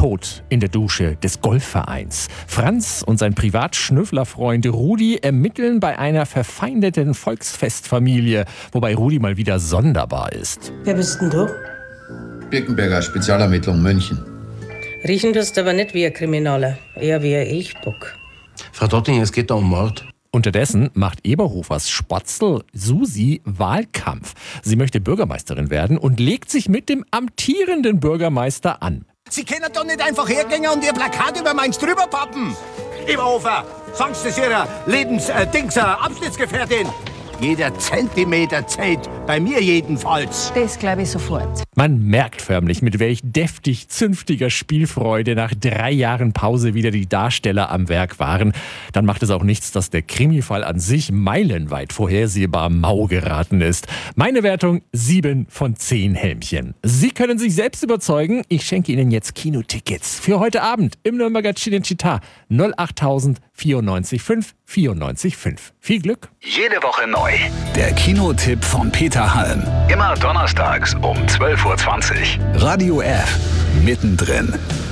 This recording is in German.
Tod in der Dusche des Golfvereins. Franz und sein Privatschnüfflerfreund Rudi ermitteln bei einer verfeindeten Volksfestfamilie, wobei Rudi mal wieder sonderbar ist. Wer bist denn du? Birkenberger, Spezialermittlung, München. Riechen tust aber nicht wie ein Kriminaler, eher wie ein Elchbock. Frau Dotting, es geht da um Mord. Unterdessen macht Eberhofers Spatzel Susi Wahlkampf. Sie möchte Bürgermeisterin werden und legt sich mit dem amtierenden Bürgermeister an. Sie können doch nicht einfach hergehen und Ihr Plakat über meins drüber pappen. Eberhofer, sagst du Ihrer Abschnittsgefährtin? Jeder Zentimeter zählt, bei mir jedenfalls. Das glaube ich sofort. Man merkt förmlich, mit welch deftig zünftiger Spielfreude nach 3 Jahren Pause wieder die Darsteller am Werk waren. Dann macht es auch nichts, dass der Krimifall an sich meilenweit vorhersehbar mau geraten ist. Meine Wertung 7 von 10 Helmchen. Sie können sich selbst überzeugen. Ich schenke Ihnen jetzt Kinotickets für heute Abend im Nürnberger Cinecittà 08000 94 5 94 5. Viel Glück. Jede Woche neu. Der Kinotipp von Peter Halm. Immer donnerstags um 12:20 Uhr. Radio F. Mittendrin.